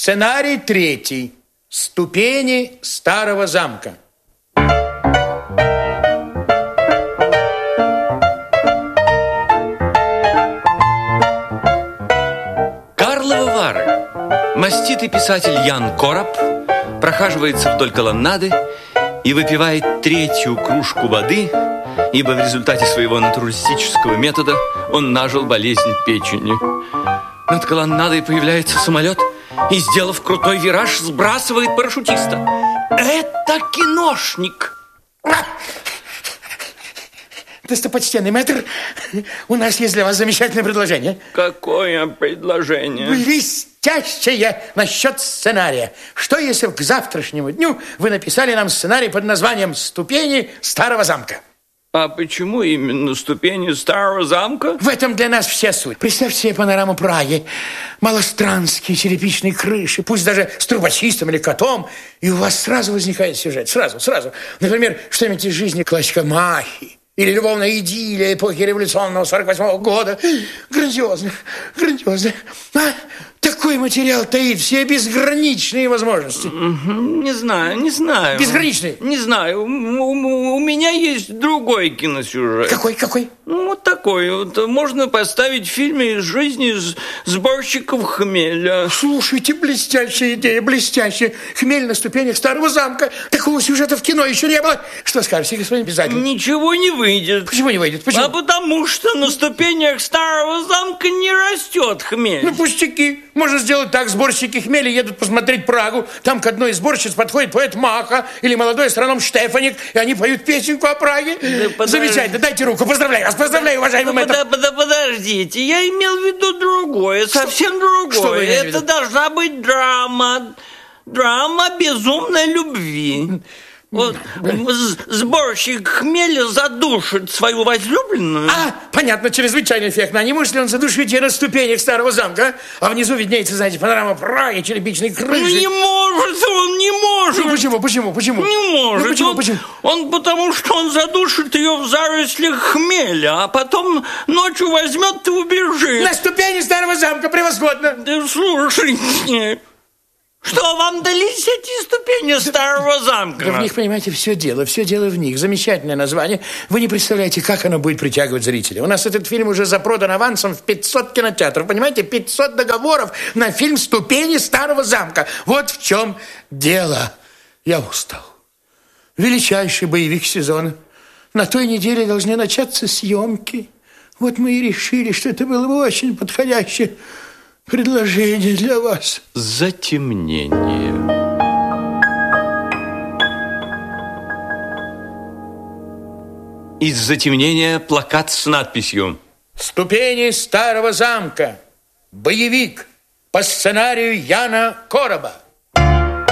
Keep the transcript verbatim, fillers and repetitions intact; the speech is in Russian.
Сценарий третий. Ступени старого замка. Карловы Вары. Маститый писатель Ян Короб прохаживается вдоль колоннады и выпивает третью кружку воды, ибо в результате своего натуралистического метода он нажил болезнь печени. Над колоннадой появляется самолет и, сделав крутой вираж, сбрасывает парашютиста. Это киношник. Достопочтенный мэтр, у нас есть для вас замечательное предложение. Какое предложение? Блестящее насчет сценария. Что, если к завтрашнему дню вы написали нам сценарий под названием «Ступени старого замка»? А почему именно ступени старого замка? В этом для нас вся суть. Представьте себе панораму Праги. Малостранские черепичные крыши, пусть даже с трубочистом или котом, и у вас сразу возникает сюжет. Сразу, сразу. Например, что-нибудь из жизни классика Махи. Или любовная идиллия эпохи революционного сорок восьмого года. Грандиозно, грандиозно. А? Такой материал таит все безграничные возможности. Не знаю, не знаю. Безграничные? Не знаю. У, у, у меня есть другой киносюжет. Какой, какой? Ну, вот такой. Вот. Можно поставить фильм из жизни сборщиков хмеля. Слушайте, блестящая идея, блестящая. Хмель на ступенях старого замка. Такого сюжета в кино еще не было. Что скажете, господин писатель? Ничего не выйдет. Почему не выйдет? Почему? А потому что на ступенях старого замка не растет хмель. Ну, пустяки. Можно сделать так. Сборщики хмеля едут посмотреть Прагу. Там к одной из сборщиц подходит поэт Маха или молодой астроном Штефаник, и они поют песенку о Праге. Да подож... Замечательно. Дайте руку. Поздравляю вас. Поздравляю, уважаемый мэтр. Да, да, подождите. Я имел в виду другое. Совсем другое. Что вы имели в виду? Это должна быть драма. Драма безумной любви. Вот, сборщик хмеля задушит свою возлюбленную. А, понятно, чрезвычайно эффектно. А не может ли он задушить ее на ступенях старого замка? А внизу виднеется, знаете, панорама Праги, черепичной крыши. Ну, не может, он не может. Ну, почему, почему, почему? Не может. Ну, почему, он, почему? Он потому, что он задушит ее в зарослях хмеля, а потом ночью возьмет и убежит. На ступени старого замка, превосходно. Да слушайте... Что вам дались эти ступени старого замка? Да в них, понимаете, все дело, все дело в них. Замечательное название. Вы не представляете, как оно будет притягивать зрителей. У нас этот фильм уже запродан авансом в пятьсот кинотеатров. Понимаете, пятьсот договоров на фильм «Ступени старого замка». Вот в чем дело. Я устал. Величайший боевик сезона. На той неделе должны начаться съемки. Вот мы и решили, что это было бы очень подходящее предложение для вас. Затемнение. Из затемнения плакат с надписью «Ступени старого замка. Боевик по сценарию Яна Короба».